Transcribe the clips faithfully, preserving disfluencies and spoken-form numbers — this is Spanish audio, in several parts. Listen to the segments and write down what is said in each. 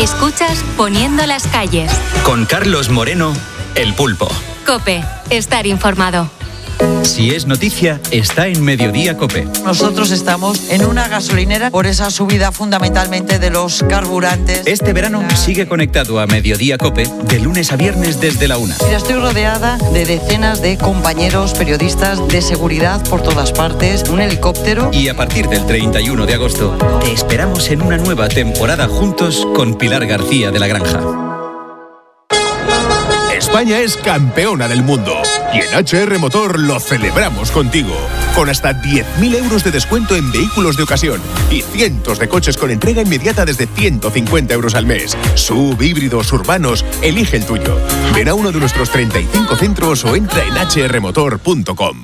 Escuchas Poniendo las calles. Con Carlos Moreno, El Pulpo. COPE. Estar informado. Si es noticia, está en Mediodía COPE. Nosotros estamos en una gasolinera por esa subida fundamentalmente de los carburantes. Este verano sigue conectado a Mediodía COPE de lunes a viernes desde la una. Mira, estoy rodeada de decenas de compañeros periodistas de seguridad por todas partes, un helicóptero. Y a partir del treinta y uno de agosto te esperamos en una nueva temporada juntos con Pilar García de la Granja. España es campeona del mundo y en H R Motor lo celebramos contigo. Con hasta diez mil euros de descuento en vehículos de ocasión y cientos de coches con entrega inmediata desde ciento cincuenta euros al mes. Sub, híbridos, urbanos, elige el tuyo. Ven a uno de nuestros treinta y cinco centros o entra en h r motor punto com.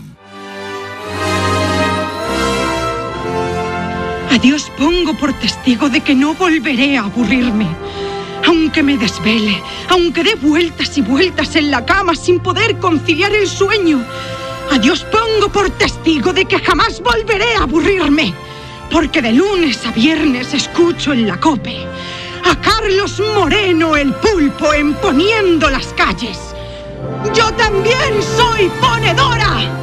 A Dios pongo por testigo de que no volveré a aburrirme. Aunque me desvele, aunque dé vueltas y vueltas en la cama sin poder conciliar el sueño, a Dios pongo por testigo de que jamás volveré a aburrirme, porque de lunes a viernes escucho en la COPE a Carlos Moreno, el Pulpo, en Poniendo las calles. ¡Yo también soy ponedora!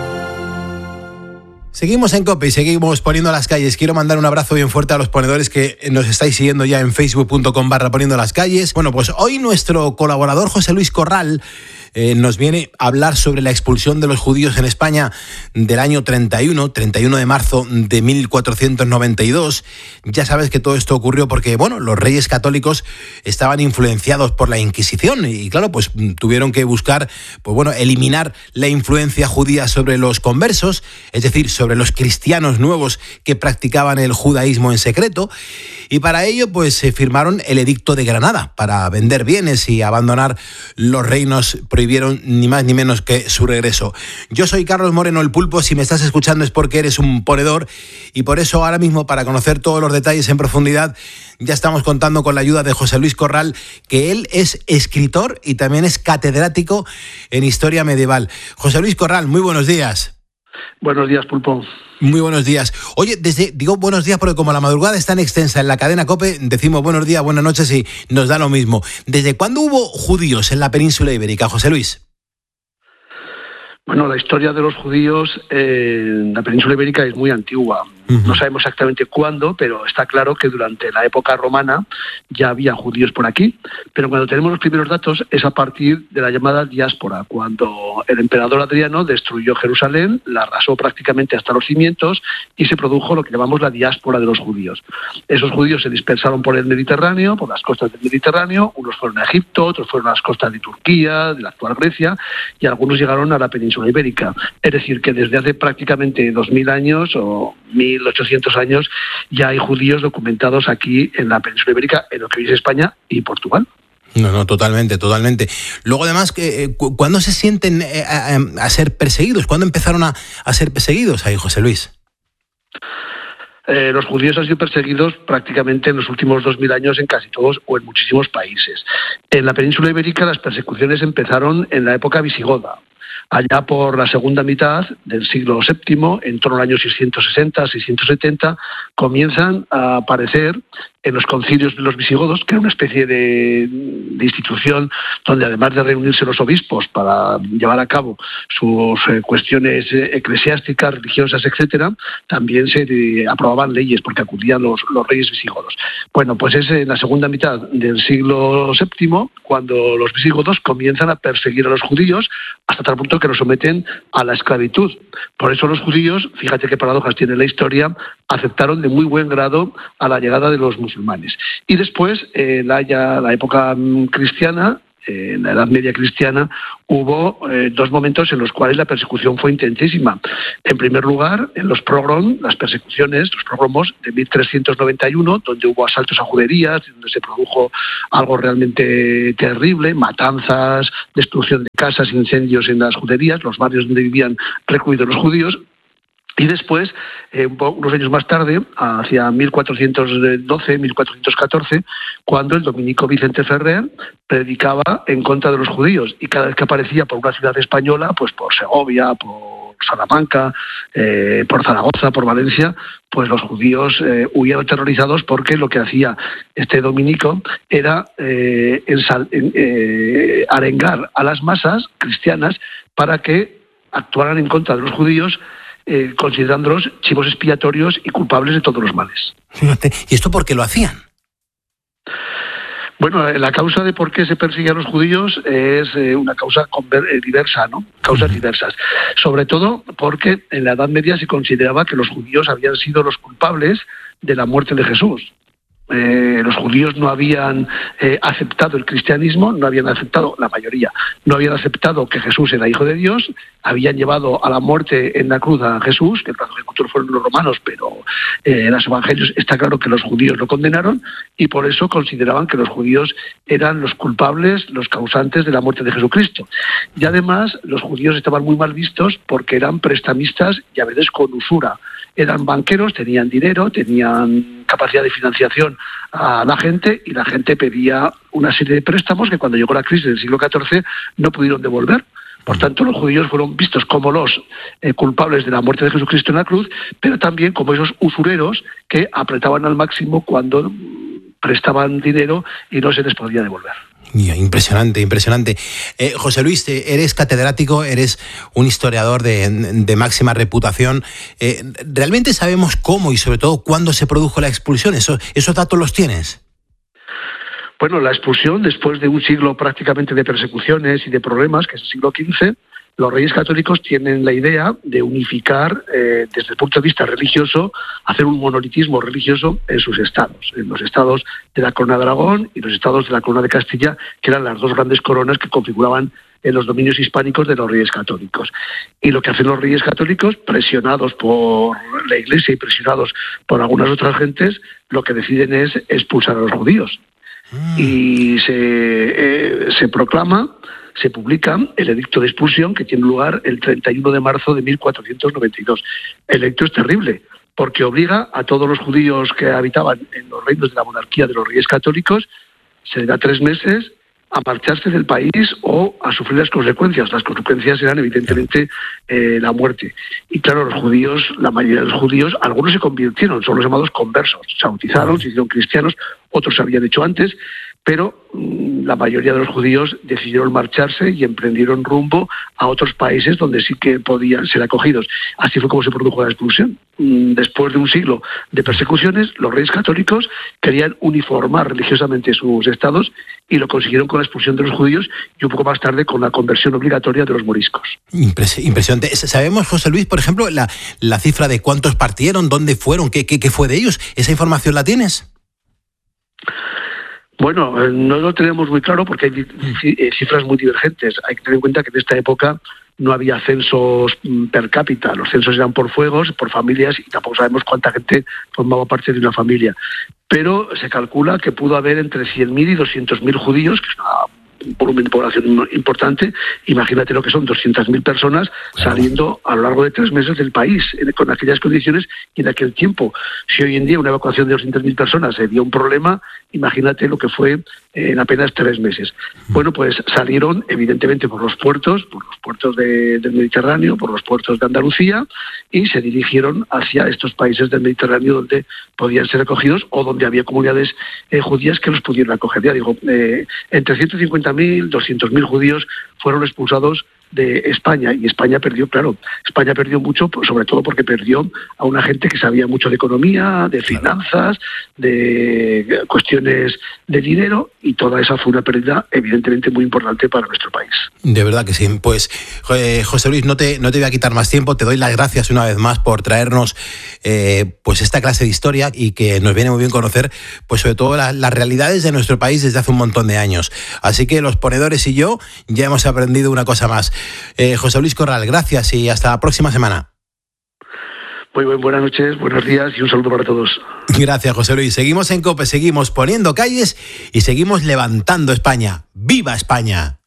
Seguimos en COPE y seguimos poniendo las calles. Quiero mandar un abrazo bien fuerte a los ponedores que nos estáis siguiendo ya en facebook punto com barra poniendo las calles. Bueno, pues hoy nuestro colaborador José Luis Corral eh, nos viene a hablar sobre la expulsión de los judíos en España del año treinta y uno, treinta y uno de marzo de mil cuatrocientos noventa y dos. Ya sabes que todo esto ocurrió porque, bueno, los reyes católicos estaban influenciados por la Inquisición y, claro, pues tuvieron que buscar, pues bueno, eliminar la influencia judía sobre los conversos, es decir, sobre sobre los cristianos nuevos que practicaban el judaísmo en secreto, y para ello pues se firmaron el Edicto de Granada para vender bienes y abandonar los reinos. Prohibieron ni más ni menos que su regreso. Yo soy Carlos Moreno, el Pulpo. Si me estás escuchando es porque eres un ponedor, y por eso ahora mismo, para conocer todos los detalles en profundidad, ya estamos contando con la ayuda de José Luis Corral, que él es escritor y también es catedrático en historia medieval. José Luis Corral, muy buenos días. Buenos días, Pulpo. Muy buenos días. Oye, desde digo buenos días porque como la madrugada es tan extensa en la cadena COPE, decimos buenos días, buenas noches y nos da lo mismo. ¿Desde cuándo hubo judíos en la península ibérica, José Luis? Bueno, la historia de los judíos en la península ibérica es muy antigua. Uh-huh. No sabemos exactamente cuándo, pero está claro que durante la época romana ya había judíos por aquí. Pero cuando tenemos los primeros datos es a partir de la llamada diáspora, cuando el emperador Adriano destruyó Jerusalén, la arrasó prácticamente hasta los cimientos y se produjo lo que llamamos la diáspora de los judíos. Esos judíos se dispersaron por el Mediterráneo, por las costas del Mediterráneo. Unos fueron a Egipto, otros fueron a las costas de Turquía, de la actual Grecia, y algunos llegaron a la península ibérica. Es decir, que desde hace prácticamente dos mil años o mil ochocientos años ya hay judíos documentados aquí en la península ibérica, en lo que hoy es España y Portugal. No, no, totalmente, totalmente. Luego, además, eh, ¿cuándo se sienten eh, a, a ser perseguidos? ¿Cuándo empezaron a, a ser perseguidos ahí, José Luis? Eh, los judíos han sido perseguidos prácticamente en los últimos dos mil años en casi todos o en muchísimos países. En la península ibérica las persecuciones empezaron en la época visigoda. Allá por la segunda mitad del siglo séptimo, en torno al año seiscientos sesenta, seiscientos setenta, comienzan a aparecer en los concilios de los visigodos, que era una especie de, de institución donde, además de reunirse los obispos para llevar a cabo sus eh, cuestiones eh, eclesiásticas, religiosas, etcétera, también se eh, aprobaban leyes porque acudían los, los reyes visigodos. Bueno, pues es en la segunda mitad del siglo séptimo cuando los visigodos comienzan a perseguir a los judíos hasta tal punto que los someten a la esclavitud. Por eso los judíos, fíjate qué paradojas tiene la historia, aceptaron de muy buen grado a la llegada de los musulmanes. Y después, en eh, la, ya, la época cristiana, eh, en la Edad Media cristiana, hubo eh, dos momentos en los cuales la persecución fue intensísima. En primer lugar, en los pogrom, las persecuciones, los pogromos de mil trescientos noventa y uno, donde hubo asaltos a juderías, donde se produjo algo realmente terrible, matanzas, destrucción de casas, incendios en las juderías, los barrios donde vivían recluidos los judíos. Y después, eh, unos años más tarde, hacia mil cuatrocientos doce, mil cuatrocientos catorce, cuando el dominico Vicente Ferrer predicaba en contra de los judíos. Y cada vez que aparecía por una ciudad española, pues por Segovia, por Salamanca, eh, por Zaragoza, por Valencia, pues los judíos eh, huían aterrorizados porque lo que hacía este dominico era eh, ensal, eh, arengar a las masas cristianas para que actuaran en contra de los judíos, eh, considerándolos chivos expiatorios y culpables de todos los males. ¿Y esto por qué lo hacían? Bueno, la causa de por qué se persigue a los judíos es eh, una causa conver- eh, diversa, ¿no? Causas uh-huh. diversas. Sobre todo porque en la Edad Media se consideraba que los judíos habían sido los culpables de la muerte de Jesús. Eh, los judíos no habían eh, aceptado el cristianismo, no habían aceptado, la mayoría, no habían aceptado que Jesús era hijo de Dios, habían llevado a la muerte en la cruz a Jesús, que el brazo ejecutor fueron los romanos, pero eh, en los evangelios está claro que los judíos lo condenaron y por eso consideraban que los judíos eran los culpables, los causantes de la muerte de Jesucristo. Y además los judíos estaban muy mal vistos porque eran prestamistas y a veces con usura. Eran banqueros, tenían dinero, tenían capacidad de financiación a la gente y la gente pedía una serie de préstamos que cuando llegó la crisis del siglo catorce no pudieron devolver. Por tanto, los judíos fueron vistos como los eh, culpables de la muerte de Jesucristo en la cruz, pero también como esos usureros que apretaban al máximo cuando prestaban dinero y no se les podía devolver. Impresionante, impresionante. Eh, José Luis, eres catedrático, eres un historiador de, de máxima reputación. Eh, ¿Realmente sabemos cómo y sobre todo cuándo se produjo la expulsión? ¿Eso, ¿Esos datos los tienes? Bueno, la expulsión, después de un siglo prácticamente de persecuciones y de problemas, que es el siglo quince, los reyes católicos tienen la idea de unificar, eh, desde el punto de vista religioso, hacer un monolitismo religioso en sus estados, en los estados de la Corona de Aragón y los estados de la Corona de Castilla, que eran las dos grandes coronas que configuraban en los dominios hispánicos de los reyes católicos. Y lo que hacen los reyes católicos, presionados por la Iglesia y presionados por algunas otras gentes, lo que deciden es expulsar a los judíos. Mm. Y se, eh, se proclama... se publica el edicto de expulsión que tiene lugar el treinta y uno de marzo de mil cuatrocientos noventa y dos. El edicto es terrible porque obliga a todos los judíos que habitaban en los reinos de la monarquía de los reyes católicos, se les da tres meses a marcharse del país o a sufrir las consecuencias. Las consecuencias eran evidentemente eh, la muerte. Y claro, los judíos, la mayoría de los judíos, algunos se convirtieron, son los llamados conversos, se bautizaron, se hicieron cristianos, otros se habían hecho antes, pero mmm, la mayoría de los judíos decidieron marcharse y emprendieron rumbo a otros países donde sí que podían ser acogidos. Así fue como se produjo la expulsión. Después de un siglo de persecuciones, los reyes católicos querían uniformar religiosamente sus estados y lo consiguieron con la expulsión de los judíos y un poco más tarde con la conversión obligatoria de los moriscos. Impresionante. ¿Sabemos, José Luis, por ejemplo, la, la cifra de cuántos partieron, dónde fueron, qué, qué, qué fue de ellos? ¿Esa información la tienes? Bueno, no lo tenemos muy claro porque hay cifras muy divergentes. Hay que tener en cuenta que en esta época no había censos per cápita, los censos eran por fuegos, por familias, y tampoco sabemos cuánta gente formaba parte de una familia. Pero se calcula que pudo haber entre cien mil y doscientos mil judíos, que es un volumen de población importante. Imagínate lo que son doscientas mil personas saliendo a lo largo de tres meses del país, con aquellas condiciones y en aquel tiempo. Si hoy en día una evacuación de doscientas mil personas sería un problema, imagínate lo que fue en apenas tres meses. Bueno, pues salieron evidentemente por los puertos, por los puertos de, del Mediterráneo, por los puertos de Andalucía, y se dirigieron hacia estos países del Mediterráneo donde podían ser acogidos o donde había comunidades eh, judías que los pudieran acoger. Ya digo, eh, entre ciento cincuenta mil, doscientos mil judíos fueron expulsados de España, y España perdió, claro, España perdió mucho, sobre todo porque perdió a una gente que sabía mucho de economía, de finanzas, de cuestiones de dinero, y toda esa fue una pérdida evidentemente muy importante para nuestro país. De verdad que sí. Pues eh, José Luis, no te, no te voy a quitar más tiempo, te doy las gracias una vez más por traernos eh, pues esta clase de historia, y que nos viene muy bien conocer pues sobre todo la, las realidades de nuestro país desde hace un montón de años. Así que los ponedores y yo ya hemos aprendido una cosa más. Eh, José Luis Corral, gracias y hasta la próxima semana. Muy bien, buenas noches, buenos días y un saludo para todos. Gracias, José Luis. Seguimos en COPE, seguimos poniendo calles y seguimos levantando España. ¡Viva España!